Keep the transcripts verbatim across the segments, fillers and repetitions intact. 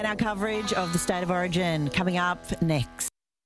And our coverage of the State of Origin coming up next.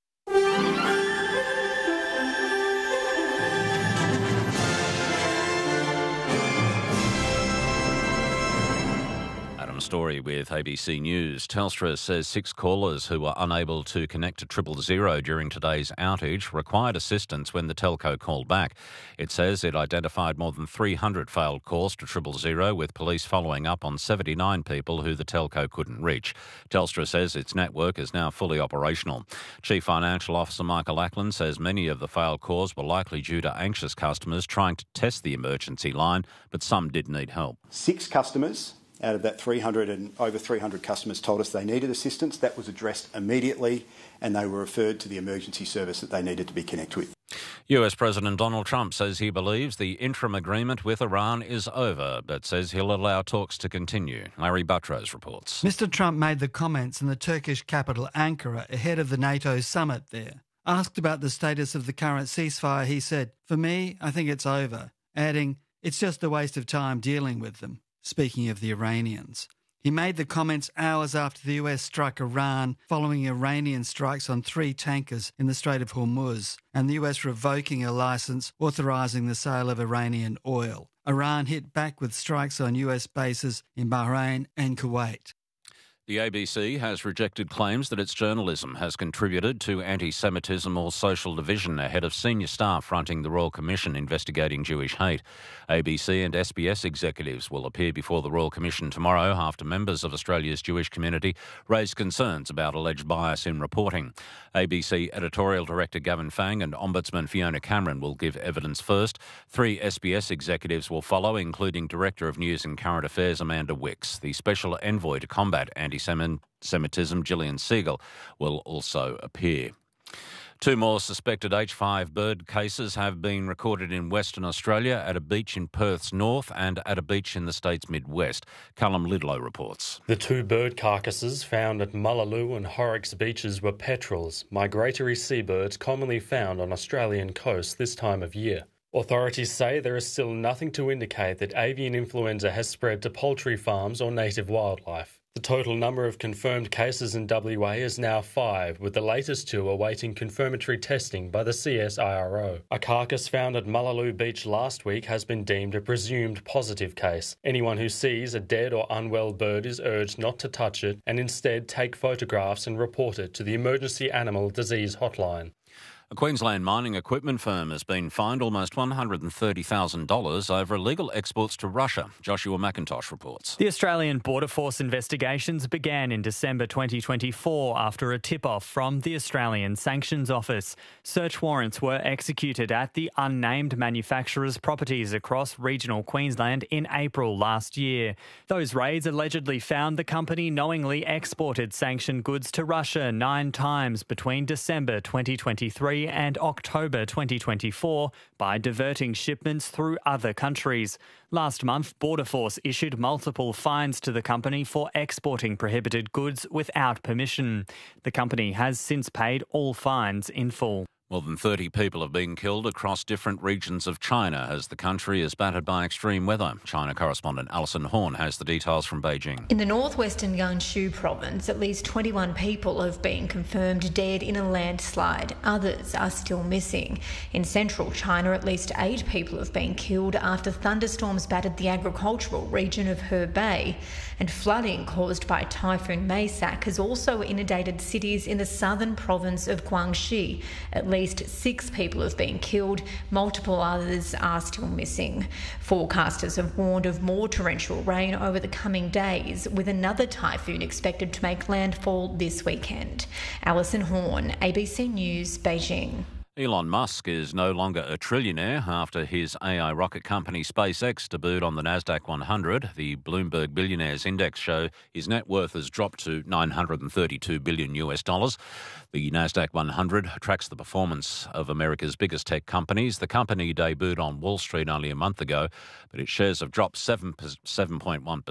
Story with A B C News. Telstra says six callers who were unable to connect to triple zero during today's outage required assistance when the telco called back. It says it identified more than three hundred failed calls to triple zero, with police following up on seventy-nine people who the telco couldn't reach. Telstra says its network is now fully operational. Chief Financial Officer Michael Ackland says many of the failed calls were likely due to anxious customers trying to test the emergency line, but some did need help. Six customers out of that three hundred and over three hundred customers told us they needed assistance. That was addressed immediately and they were referred to the emergency service that they needed to be connected with. U S President Donald Trump says he believes the interim agreement with Iran is over, but says he'll allow talks to continue. Larry Buttrose reports. Mister Trump made the comments in the Turkish capital Ankara ahead of the NATO summit there. Asked about the status of the current ceasefire, he said, "For me, I think it's over," adding, "It's just a waste of time dealing with them." Speaking of the Iranians. He made the comments hours after the U S struck Iran following Iranian strikes on three tankers in the Strait of Hormuz and the U S revoking a licence authorising the sale of Iranian oil. Iran hit back with strikes on U S bases in Bahrain and Kuwait. The A B C has rejected claims that its journalism has contributed to anti-Semitism or social division ahead of senior staff fronting the Royal Commission investigating Jewish hate. A B C and S B S executives will appear before the Royal Commission tomorrow after members of Australia's Jewish community raised concerns about alleged bias in reporting. A B C editorial director Gavin Fang and Ombudsman Fiona Cameron will give evidence first. Three S B S executives will follow, including Director of News and Current Affairs Amanda Wicks. The Special Envoy to Combat Anti-Semitism, Gillian Siegel, will also appear. Two more suspected H five bird cases have been recorded in Western Australia at a beach in Perth's north and at a beach in the state's Midwest. Callum Lidlow reports. The two bird carcasses found at Mullaloo and Horrocks beaches were petrels, migratory seabirds commonly found on Australian coasts this time of year. Authorities say there is still nothing to indicate that avian influenza has spread to poultry farms or native wildlife. The total number of confirmed cases in W A is now five, with the latest two awaiting confirmatory testing by the C S I R O. A carcass found at Mullaloo Beach last week has been deemed a presumed positive case. Anyone who sees a dead or unwell bird is urged not to touch it and instead take photographs and report it to the Emergency Animal Disease Hotline. A Queensland mining equipment firm has been fined almost one hundred thirty thousand dollars over illegal exports to Russia. Joshua McIntosh reports. The Australian Border Force investigations began in December twenty twenty-four after a tip-off from the Australian Sanctions Office. Search warrants were executed at the unnamed manufacturer's properties across regional Queensland in April last year. Those raids allegedly found the company knowingly exported sanctioned goods to Russia nine times between December twenty twenty-three and October twenty twenty-four by diverting shipments through other countries. Last month, Border Force issued multiple fines to the company for exporting prohibited goods without permission. The company has since paid all fines in full. More than thirty people have been killed across different regions of China as the country is battered by extreme weather. China correspondent Alison Horn has the details from Beijing. In the northwestern Gansu province, at least twenty-one people have been confirmed dead in a landslide. Others are still missing. In central China, at least eight people have been killed after thunderstorms battered the agricultural region of Hebei, and flooding caused by Typhoon Maysak has also inundated cities in the southern province of Guangxi. At least six people have been killed, multiple others are still missing. Forecasters have warned of more torrential rain over the coming days, with another typhoon expected to make landfall this weekend. Alison Horn, A B C News, Beijing. Elon Musk is no longer a trillionaire after his A I rocket company SpaceX debuted on the Nasdaq one hundred. The Bloomberg Billionaires Index show his net worth has dropped to nine hundred thirty-two billion U S dollars. The Nasdaq one hundred tracks the performance of America's biggest tech companies. The company debuted on Wall Street only a month ago, but its shares have dropped seven point one percent.